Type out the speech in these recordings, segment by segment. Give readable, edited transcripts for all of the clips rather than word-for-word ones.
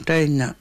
taina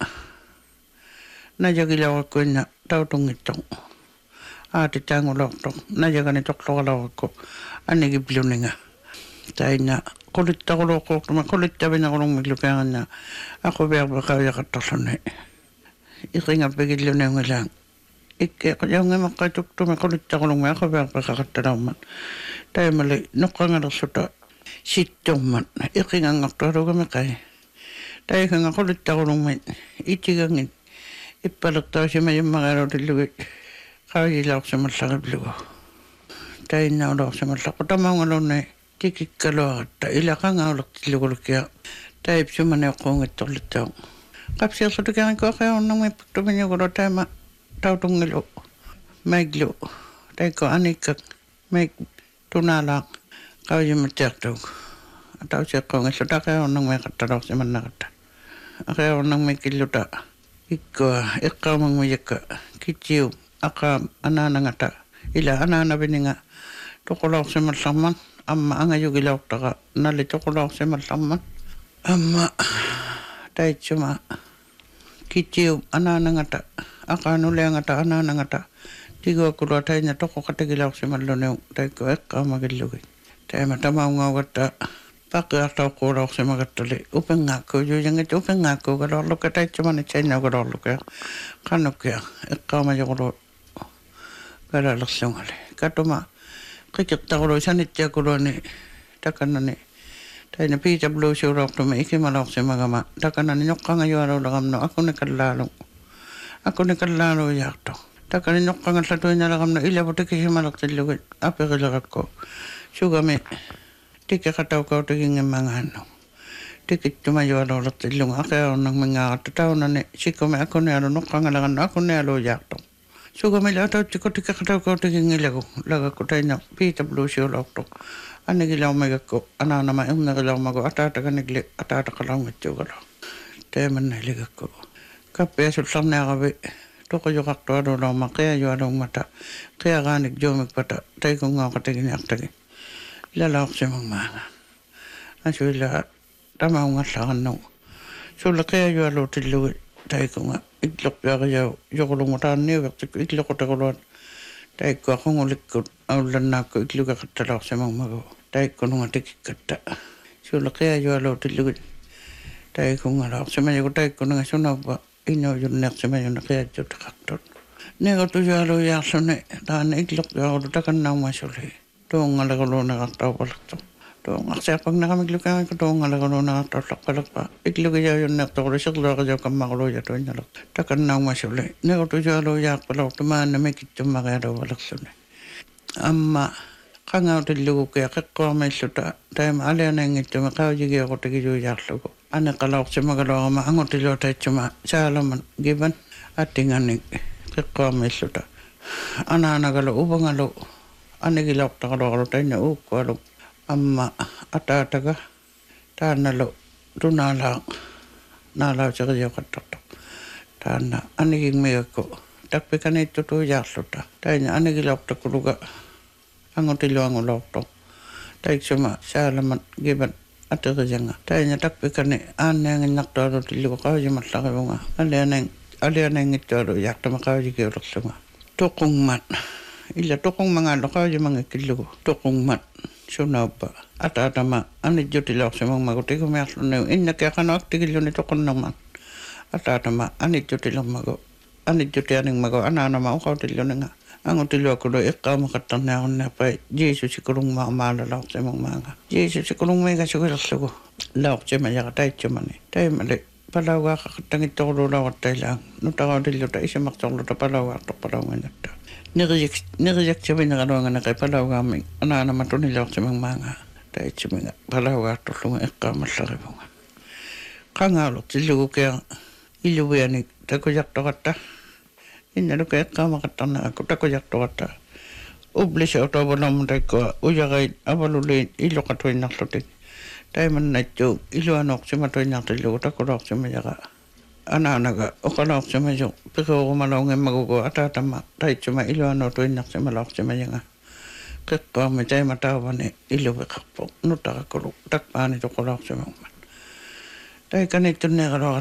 najakilawakko inna tautungitong aati tangulortok najakani tokloralawakko annigi bluninga taina kulittakulokkoortuma kulittavinakulungmiklupeanganna ako verpekaujakattarlune iqinga pekillunengilaang ikke jaungemakkaituktuma kulittakulungme ako verpekakattalaumman taimali noqqangalersuta sittumman iqingangartualugamekai taikanga kulittakulungme itigangin ippalertausima yummagalutillugit qaujilauqsimallaqiplugu tainna ulorsimallaqu tamaungalunne tikikkaluaqatta ilaqangaulertillugulukia taipsumane oqquungittorlittaun qapsiersutukiarikkuaqaornarmi paktumiñugulu taima tautungilu maiglu taikko anikkak maik tunalaaq qaujimatiartugu tausiqqungissu taqaornarmi qattaloorsimannaqatta aqaornarmi killuta ikkua iqqaumangmiyakka kitsiu aqaam anaanangata ila anaanavininga toqulaorsimallarman amma angayugilaortaqa nalli toqulaorsimallarman amma taitsuma kitsiu anaanangata aqaanuleangata anaanangata tiguakulua taina toqoqatagilaorsimalluneu taikko eqqaamagillugi taima tamaungaugatta paqiartauqquulaorsimagattali upengaakku juujangit upengaakku galorluka taitsumani tsainaugalorluka qannukia eqqaamajuqulu galalersungali katuma qikiqtaqulu sanittiakuluani takannani taina PWC-uroortuma ikimalaorsimagama takannani noqqangajualuulagamnu akunikallalu yaartu takani noqqangallatuinalagamnu ilavutikisimalertillugit apiqilerakku sugami tikkiqataukautikingimmangaannu tikittumajualuulertillunga aqaornarmingaaqatta taunani sikkumi akunialu noqqangalagannu akunialu yaartu sugamila atautikko tikkiqataukautikingilagу lagakku taina PWC-uloortu annigilaummigakku anaanama irnerilaumagu ataatakanigli ataataqalaungitsuugalo taimannailigakku kappiasullarniaqavi toqojuqartualuulauma qiajualuummata qiaqaanik juumikpata taikungaoqatiginiartagi lalaorsimangmaanga asuila tamaungallaqannu sulla qiajualuutillugi taikunga iqloqpiaqijau joqulungutaanniuvertikku iqloqutaquluat taikku aqungulikkut aullannaakku iqlugaqattalaorsimangmagu taikkununga tikikkatta sulla qiajualuutillugi taikungalaorsimajugu taikkununga sunappa inujunneersimayunna qiatjutaqartut negotujualuiaarluni taana iqloqpiaqulu takannaumasuli tuungalaquluunaqartaupalertu tuungarsiarpagnaramiklukaanku tuungalaquluunaqartaullaqpalerpa iqlugijajunneertoqulu sirluaqijaukammaquluujatuinnalaq takannaumasuli negotujualuiaarpalortu maannamikittummarialuuvalerluni amma qangautillugukia qiqquarmiilluta taima alianaingittumi qaujigiorutigijuijaarlugu aneqalaorsimagaluarama angutilua taitsuma saalaman giban attinganik qiqquarmiilluta anaanagalu uvangalu anigilaortaqaluaqalu taina uukkualu amma ataataga taanalu tunaalaaq naalausiqijauqattartoq taana anigingmigakku takpikaniittutuijaarluta taina anigilaortakuluga angutiluanguloortoq taiksuma saalaman giban aterijanga taina takpikani aanneanginnartualutillugu qaujimallaqivunga alianaingittualu yaartama qaujigiulerlunga toqungmat illa toqungmangaallu qaujimangikillugu toqungmat sunauppa ataatama anijjutilaorsimangmagu tigumiarluneu innakiaqanu aktigilluni toqunnerman ataatama anijjutilermagu anijjutianingmagu anaanama uqautillunga angutiluakulu iqqaamaqattarniarunniarpai Jeesusikulungmaamaalalaorsimangmaanga Jeesusikulungmiigasugilerlugu laorsimajaqa taitsumani taimali palaugaaqaqattangittoquluulauartailaang nutaqautilluta isimartorluta palaugaartorpalaungannatta nerijaktivineqaluanganaqai palaugaami anaanama tunilaorsimangmaanga taitsuminga palaugaartorlunga iqqaamallaripunga qangaalertillugu kia iluvianik takujartoqatta innaluka iqqaamaqattarnaaqku takujartoqatta ublisautoavalam taikkoa ujaqait avaluliin illoqatuinnarlutik taimannattu iluanoorsimatuinnartillugu takuloorsimajaqa anaanaga oqalaorsimaju piqeurumalauнгиммагугу атаатама таитсума илуануутуиннарсималаорсимаяга qeqqaami taimataavani iluviqarpo nutaqakulu takpaani toqulaorsimagman taikanittunneeqaluaqa